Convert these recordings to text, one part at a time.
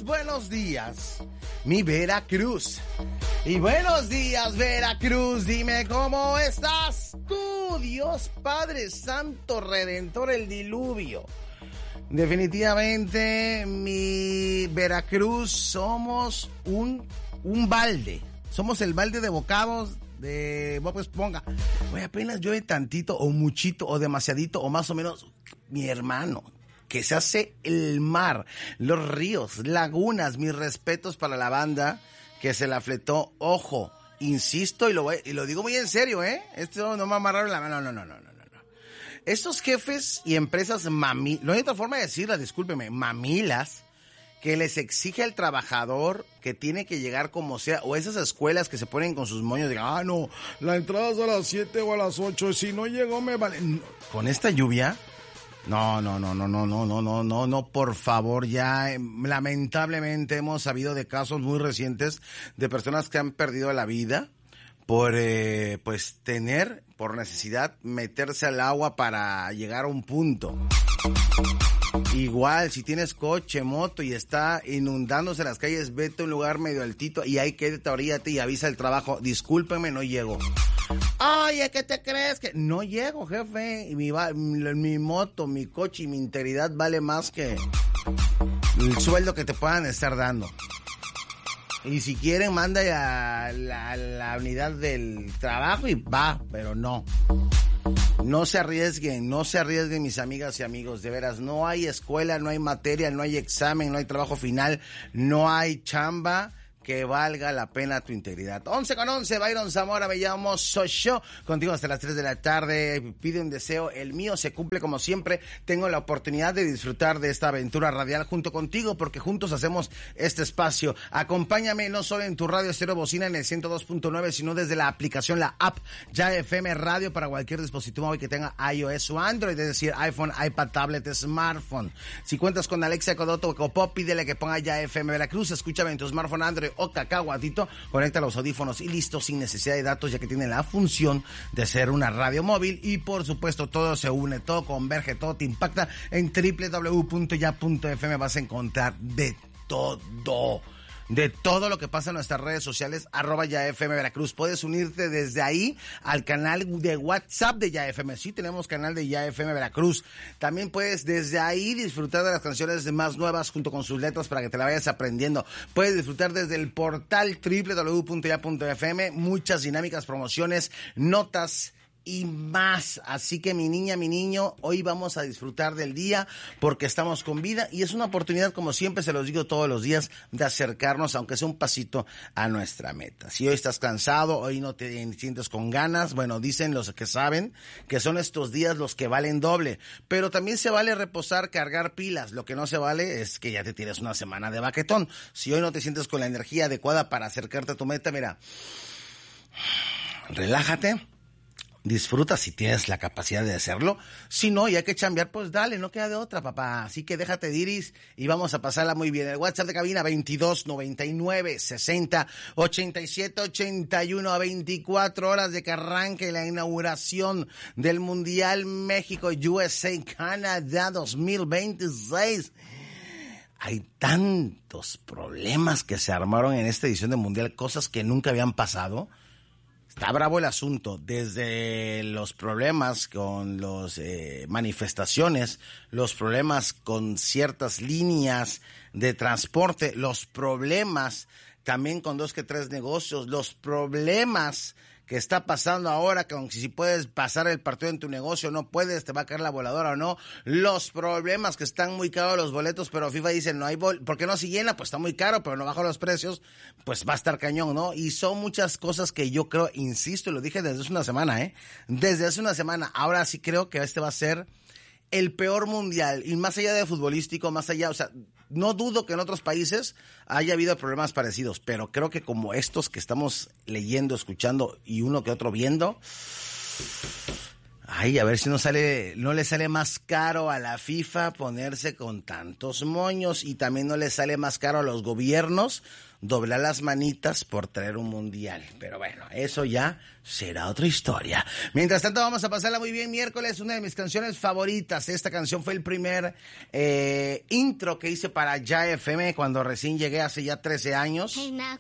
buenos días, mi Veracruz. Y buenos días, Veracruz, dime cómo estás tú, Dios Padre Santo, Redentor, el diluvio. Definitivamente, mi Veracruz, somos un balde. Somos el balde de bocados de Bob Esponja. Oye, apenas llueve tantito, o muchito, o demasiadito, o más o menos, mi hermano, que se hace el mar, los ríos, lagunas. Mis respetos para la banda que se la fletó. Ojo, insisto, y lo digo muy en serio, esto no me amarraron la mano, no. Estos jefes y empresas no hay otra forma de decirla, discúlpeme, mamilas, que les exige al trabajador que tiene que llegar como sea, o esas escuelas que se ponen con sus moños de, no, la entrada es a las 7 o a las 8, si no llegó me vale. No, con esta lluvia, no, por favor, ya lamentablemente hemos sabido de casos muy recientes de personas que han perdido la vida por, por necesidad, meterse al agua para llegar a un punto. Igual, si tienes coche, moto y está inundándose las calles, vete a un lugar medio altito y ahí quédate, oríllate y avisa el trabajo. Discúlpeme, no llego. Oye, ¿qué te crees? Que no llego, jefe. Y mi moto, mi coche y mi integridad vale más que el sueldo que te puedan estar dando. Y si quieren, manda a la unidad del trabajo y va, pero no. No se arriesguen, mis amigas y amigos, de veras. No hay escuela, no hay materia, no hay examen, no hay trabajo final, no hay chamba que valga la pena tu integridad. 11:11, Byron Zamora, me llamo Socho, contigo hasta las 3 de la tarde. Pide un deseo, el mío se cumple como siempre. Tengo la oportunidad de disfrutar de esta aventura radial junto contigo, porque juntos hacemos este espacio. Acompáñame no solo en tu radio estéreo bocina en el 102.9, sino desde la aplicación, la app Ya FM Radio, para cualquier dispositivo móvil que tenga iOS o Android, es decir, iPhone, iPad, tablet, smartphone. Si cuentas con Alexa, Codoto o Copop, pídele que ponga Ya FM Veracruz. Escúchame en tu smartphone Android o cacahuatito, conecta los audífonos y listo, sin necesidad de datos, ya que tiene la función de ser una radio móvil. Y por supuesto, todo se une, todo converge, todo te impacta. En www.ya.fm vas a encontrar de todo lo que pasa en nuestras redes sociales, @YaFM Veracruz. Puedes unirte desde ahí al canal de WhatsApp de YaFM. Sí, tenemos canal de YaFM Veracruz. También puedes desde ahí disfrutar de las canciones más nuevas junto con sus letras para que te la vayas aprendiendo. Puedes disfrutar desde el portal www.ya.fm, muchas dinámicas, promociones, notas y más. Así que mi niña, mi niño, hoy vamos a disfrutar del día porque estamos con vida y es una oportunidad, como siempre se los digo todos los días, de acercarnos, aunque sea un pasito, a nuestra meta. Si hoy estás cansado, hoy no te sientes con ganas, bueno, dicen los que saben que son estos días los que valen doble, pero también se vale reposar, cargar pilas. Lo que no se vale es que ya te tires una semana de baquetón. Si hoy no te sientes con la energía adecuada para acercarte a tu meta, mira, relájate. Disfruta si tienes la capacidad de hacerlo. Si no, y hay que chambear, pues dale, no queda de otra, papá. Así que déjate de iris y vamos a pasarla muy bien. El WhatsApp de cabina 22 99 60 87 81, a 24 horas de que arranque la inauguración del Mundial México USA Canadá 2026. Hay tantos problemas que se armaron en esta edición del Mundial, cosas que nunca habían pasado. Está bravo el asunto, desde los problemas con las manifestaciones, los problemas con ciertas líneas de transporte, los problemas también con 2 que 3 negocios, los problemas que está pasando ahora, que si puedes pasar el partido en tu negocio, no puedes, te va a caer la voladora o no, los problemas que están muy caros los boletos, pero FIFA dice, no hay ¿por qué no se llena? Pues está muy caro, pero no bajo los precios, pues va a estar cañón, ¿no? Y son muchas cosas que yo creo, insisto, y lo dije desde hace una semana, desde hace una semana, ahora sí creo que este va a ser el peor mundial, y más allá de futbolístico, más allá, o sea, no dudo que en otros países haya habido problemas parecidos, pero creo que como estos que estamos leyendo, escuchando y uno que otro viendo, ay, a ver si no le sale más caro a la FIFA ponerse con tantos moños, y también no le sale más caro a los gobiernos doblar las manitas por traer un mundial. Pero bueno, eso ya será otra historia. Mientras tanto, vamos a pasarla muy bien. Miércoles, una de mis canciones favoritas. Esta canción fue el primer intro que hice para Ya FM cuando recién llegué hace ya 13 años.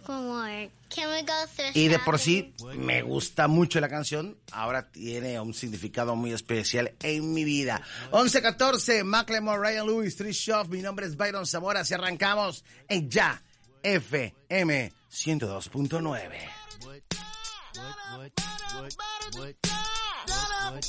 Y de por sí me gusta mucho la canción. Ahora tiene un significado muy especial en mi vida. 11:14, Macklemore, Ryan Lewis, Trish Schaff. Mi nombre es Byron Zamora. Si arrancamos en Ya FM 102.9.